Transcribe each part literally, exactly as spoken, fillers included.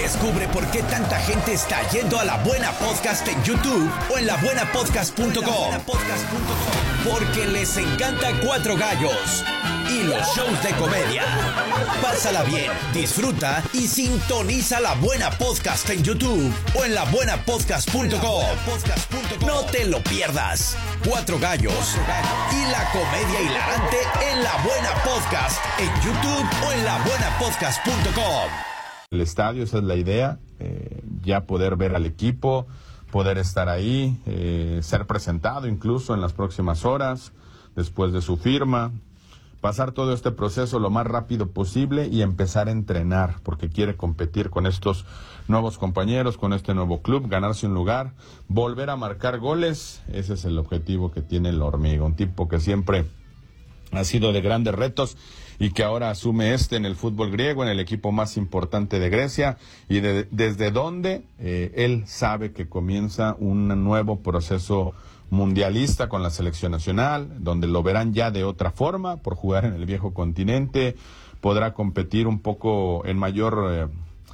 Descubre por qué tanta gente está yendo a La Buena Podcast en YouTube o en la buena podcast punto com. Porque les encanta Cuatro Gallos y los shows de comedia. Pásala bien, disfruta y sintoniza La Buena Podcast en YouTube o en la buena podcast punto com. No te lo pierdas. Cuatro Gallos y la comedia hilarante en La Buena Podcast en YouTube o en la buena podcast punto com. El estadio, esa es la idea, eh, ya poder ver al equipo, poder estar ahí, eh, ser presentado incluso en las próximas horas, después de su firma, pasar todo este proceso lo más rápido posible y empezar a entrenar, porque quiere competir con estos nuevos compañeros, con este nuevo club, ganarse un lugar, volver a marcar goles. Ese es el objetivo que tiene el Hormiga, un tipo que siempre ha sido de grandes retos y que ahora asume este en el fútbol griego, en el equipo más importante de Grecia, y de, desde donde eh, él sabe que comienza un nuevo proceso mundialista con la selección nacional, donde lo verán ya de otra forma, por jugar en el viejo continente, podrá competir un poco en mayor eh,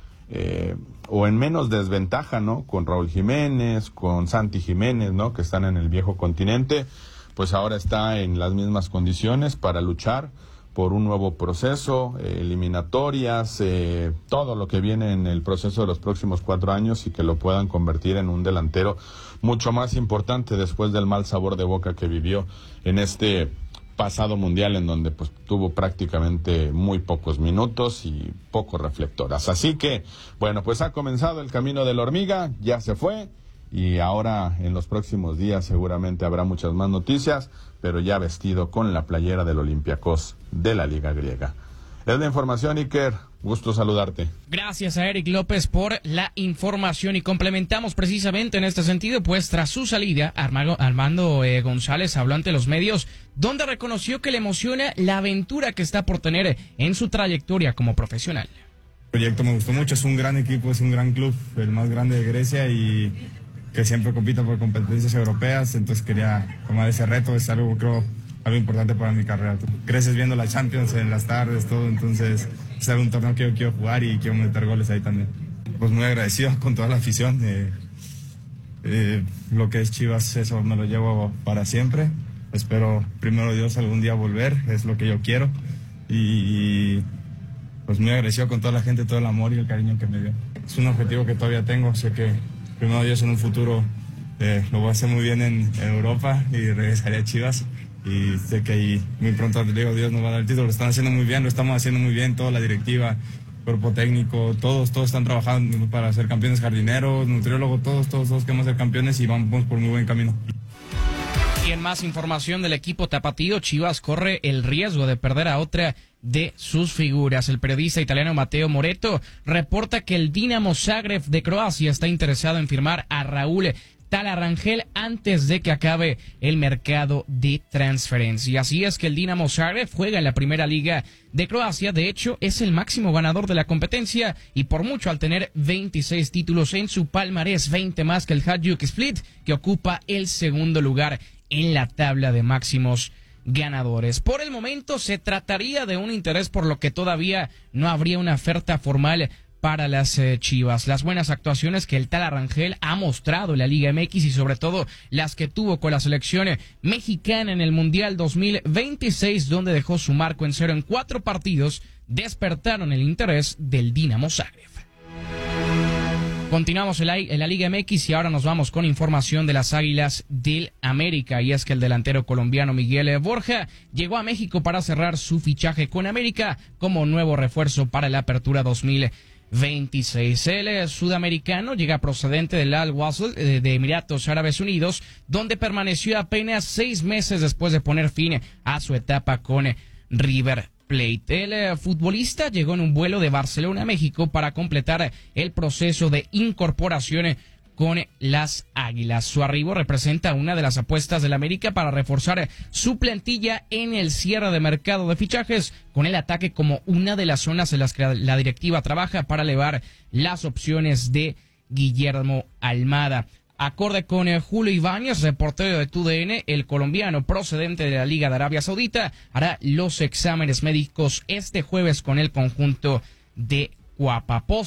eh, o en menos desventaja, ¿no? Con Raúl Jiménez, con Santi Jiménez, ¿no? Que están en el viejo continente, pues ahora está en las mismas condiciones para luchar por un nuevo proceso, eh, eliminatorias, eh, todo lo que viene en el proceso de los próximos cuatro años y que lo puedan convertir en un delantero mucho más importante después del mal sabor de boca que vivió en este pasado mundial, en donde pues tuvo prácticamente muy pocos minutos y pocos reflectoras. Así que, bueno, pues ha comenzado el camino del Hormiga, ya se fue, y ahora en los próximos días seguramente habrá muchas más noticias, pero ya vestido con la playera del Olympiacos de la Liga Griega. Es la información, Iker. Gusto saludarte. Gracias a Eric López por la información, y complementamos precisamente en este sentido, pues tras su salida, Armando, Armando eh, González habló ante los medios, donde reconoció que le emociona la aventura que está por tener en su trayectoria como profesional. El proyecto me gustó mucho, es un gran equipo, es un gran club, el más grande de Grecia y que siempre compita por competencias europeas, entonces quería tomar ese reto, es algo, creo, algo importante para mi carrera. Tú creces viendo la Champions en las tardes, todo, entonces es un torneo que yo quiero jugar y quiero meter goles ahí también. Pues muy agradecido con toda la afición, eh, eh, lo que es Chivas, eso me lo llevo para siempre. Espero, primero Dios, algún día volver, es lo que yo quiero, y, y pues muy agradecido con toda la gente, todo el amor y el cariño que me dio. Es un objetivo que todavía tengo, sé que primero Dios en un futuro eh, lo voy a hacer muy bien en, en Europa y regresaré a Chivas, y sé que ahí muy pronto, te digo, Dios nos va a dar el título. Lo están haciendo muy bien, lo estamos haciendo muy bien, toda la directiva, cuerpo técnico, todos, todos están trabajando para ser campeones, jardineros, nutriólogos, todos, todos, todos queremos ser campeones y vamos por muy buen camino. Y en más información del equipo tapatío, Chivas corre el riesgo de perder a otra de sus figuras. El periodista italiano Matteo Moretto reporta que el Dinamo Zagreb de Croacia está interesado en firmar a Raúl Talarangel antes de que acabe el mercado de transferencia. Así es que el Dinamo Zagreb juega en la primera liga de Croacia. De hecho, es el máximo ganador de la competencia y por mucho, al tener veintiséis títulos en su palmarés, veinte más que el Hajduk Split, que ocupa el segundo lugar en la tabla de máximos ganadores. Por el momento se trataría de un interés, por lo que todavía no habría una oferta formal para las eh, Chivas. Las buenas actuaciones que el Talarangel ha mostrado en la Liga M X y sobre todo las que tuvo con la selección mexicana en el Mundial dos mil veintiséis, donde dejó su marco en cero en cuatro partidos, despertaron el interés del Dinamo Zagreb. Continuamos en la, en la Liga M X y ahora nos vamos con información de las Águilas del América, y es que el delantero colombiano Miguel Borja llegó a México para cerrar su fichaje con América como nuevo refuerzo para la apertura dos mil veintiséis. El sudamericano llega procedente del Al Wasl eh, de Emiratos Árabes Unidos, donde permaneció apenas seis meses después de poner fin a su etapa con River Plate. El eh, futbolista llegó en un vuelo de Barcelona a México para completar el proceso de incorporación con las Águilas. Su arribo representa una de las apuestas del América para reforzar su plantilla en el cierre de mercado de fichajes, con el ataque como una de las zonas en las que la directiva trabaja para elevar las opciones de Guillermo Almada. Acorde con eh, Julio Ibáñez, reportero de T U D N, el colombiano procedente de la Liga de Arabia Saudita hará los exámenes médicos este jueves con el conjunto de Guapapoz.